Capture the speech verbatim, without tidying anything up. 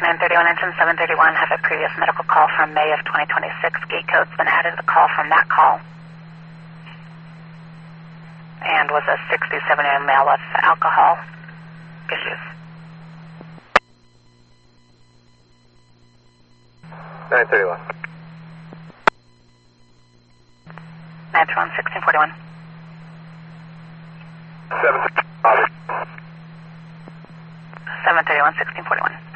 nine thirty-one engine seven thirty-one, have a previous medical call from May of twenty twenty-six. Gate code's been added to the call from that call. And was a sixty-seven-year-old male with alcohol issues. nine thirty-one. nine thirty-one, sixteen forty-one. seven seven thirty-one, sixteen forty-one.